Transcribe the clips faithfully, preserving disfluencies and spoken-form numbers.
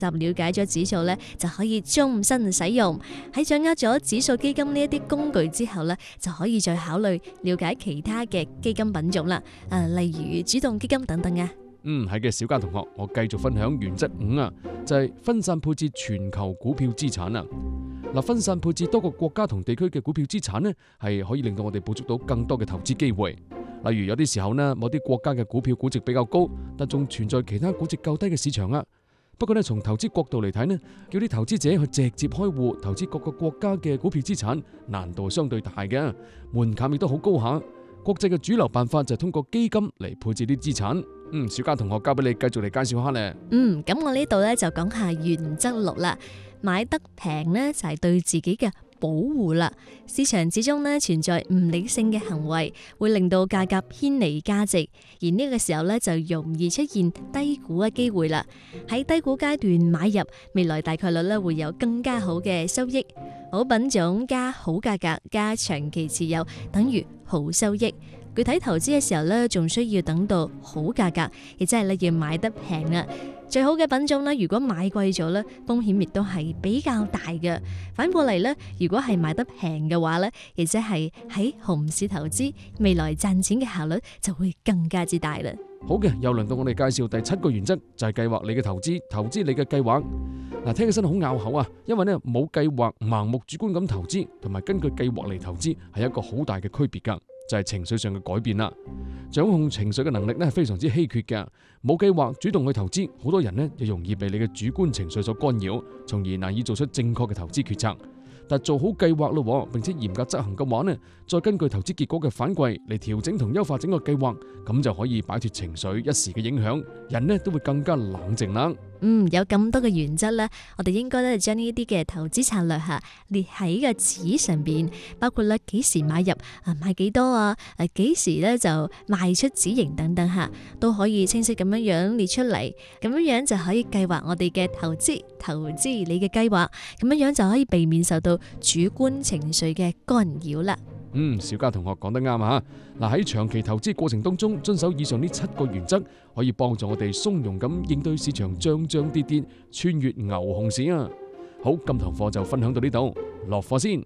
了解咗指數咧，就可以終身使用。喺掌握咗指數基金呢一啲工具之後咧，就可以再考慮了解其他嘅基金品種啦。誒，例如主動基金等等啊。 嗯，係嘅，小嘉同學，我繼續分享原則五啊，就係分散配置全球股票資產啊。嗱，分散配置多個國家同地區嘅股票資產呢，係可以令到我哋捕捉到更多嘅投資機會。例如有啲時候呢，某啲國家嘅股票估值比較高，但仲存在其他估值較低嘅市場啊。不過咧，從投資角度嚟睇呢，叫啲投資者去直接開戶投資各個國家嘅股票資產，難度相對大嘅，門檻亦都好高下。國際嘅主流辦法就係通過基金嚟配置啲資產。嗯，小嘉同學交俾你繼續嚟介紹下咧。 嗯，咁我呢度咧就講下原則六啦。買得平呢，就係對自己嘅保護啦。市場之中呢，存在唔理性嘅行為，會令到價格偏離價值，而呢個時候呢，就容易出現低估嘅機會啦。喺低估階段買入，未來大概率呢會有更加好嘅收益。好品種加好價格加長期持有等於好收益。具體投資嘅時候呢，仲需要等到好價格，亦即係你要買得平啦。最好嘅品種呢，如果買貴咗呢，風險亦都係比較大嘅。反過嚟呢，如果係買得平嘅話呢，亦即係喺熊市投資，未來賺錢嘅效率就會更加之大啦。 好嘅，又輪到我哋介紹第七個原則，就係計劃你嘅投資，投資你嘅計劃。嗱，聽起身好拗口啊，因為呢冇計劃、盲目主觀咁投資，同埋根據計劃嚟投資，係一個好大嘅區別噶。就係情緒上嘅改變啦，掌控情緒嘅能力咧係非常之稀缺嘅。冇計劃主動去投資，好多人呢就容易被你嘅主觀情緒所干擾，從而難以做出正確嘅投資決策。但做好計劃咯，並且嚴格執行嘅話呢，再根據投資結果嘅反饋嚟調整同優化整個計劃，咁就可以擺脫情緒一時嘅影響，人呢都會更加冷靜啦。 嗯，有咁多嘅原則咧，我哋應該咧將呢啲嘅投資策略吓列喺個紙上邊，包括咧幾時買入啊，買幾多啊，誒幾時咧就賣出止盈等等吓，都可以清晰咁樣樣列出嚟，咁樣樣就可以計劃我哋嘅投資，投資你嘅計劃，咁樣樣就可以避免受到主觀情緒嘅干擾啦。 嗯，小嘉同學講得啱啊！嗱，喺長期投資過程當中，遵守以上呢七個原則，可以幫助我哋從容咁應對市場漲漲跌跌，穿越牛熊市啊！好，今堂課就分享到呢度，落課先。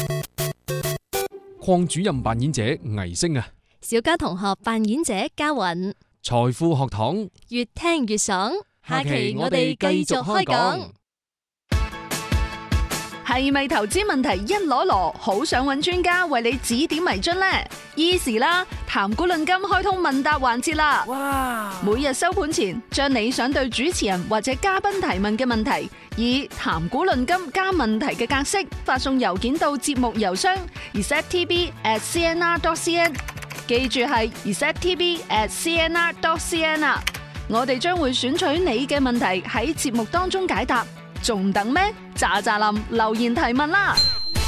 鄺主任扮演者倪星啊， 小嘉同學扮演者嘉韻， 財富學堂越聽越爽。下期我哋繼續開講。 係咪投資問題一籮籮，好想揾專家為你指點迷津呢？Easy 啦，談股論金開通問答環節啦！哇！每日收盤前，將你想對主持人或者嘉賓提問嘅問題，以談股論金加問題嘅格式發送郵件到節目郵箱 r e c e p t b at c n r dot c n， 記住係 r e c e p t b at c n r dot c n 啊！我哋將會選取你嘅問題喺節目當中解答。仲等咩？喳喳林留言提問啦！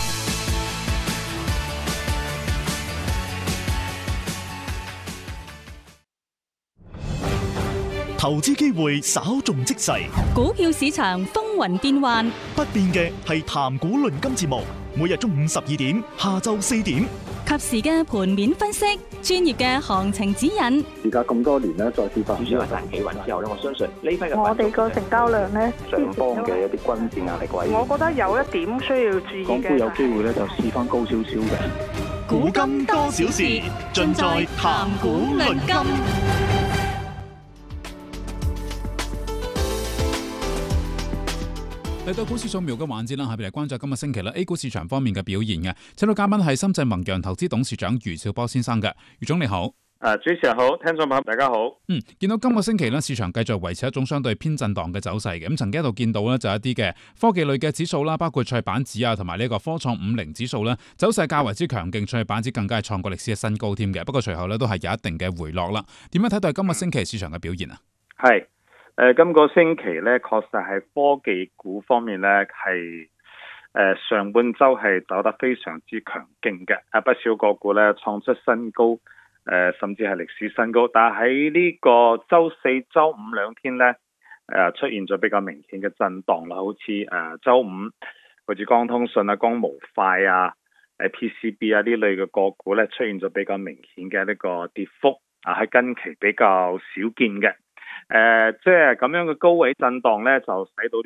投資機會稍縱即逝， 股票市場風雲變幻， 不變嘅係談股論金節目，每日中午十二點，下晝四點， 及時嘅盤面分析，專業嘅行情指引。 而家咁多年咧，再跌翻， 主要係大企穩之後咧，我相信呢批嘅我哋個成交量咧， 上方嘅一啲均線壓力位， 我覺得有一點需要注意嘅。 港股有機會咧就試翻高少少嘅。 古今多少事，盡在談股論金。 嚟到股市掃描嘅環節啦，下邊嚟關注今日星期啦 A 股市場方面嘅表現嘅，請到嘉賓係深圳宏洋投資董事長余兆波先生嘅，余總你好。 誒，主持人好，聽眾朋友大家好。 嗯，見到今個星期咧，市場繼續維持一種相對偏震盪嘅走勢嘅，咁曾經一度見到咧就一啲嘅科技類嘅指數啦，包括創業板指啊，同埋呢個科創五零指數咧，走勢較為之強勁，創業板指更加係創過歷史嘅新高添嘅。不過隨後咧都係有一定嘅回落啦。點樣睇待今個星期市場嘅表現啊？ 係。誒、呃，今個星期咧，確實係科技股方面咧，係誒、呃、上半周係走得非常之強勁嘅，啊不少個股咧創出新高，誒、呃、甚至係歷史新高。但係喺呢個周四、周五兩天咧，誒、呃、出現咗比較明顯嘅震盪啦，好似誒周五好似光通訊啊、光模塊啊、誒 P C B 啊呢類嘅個股咧，出現咗比較明顯嘅呢個跌幅，啊喺近期比較少見嘅。 誒，即係咁樣嘅高位震盪咧，就使到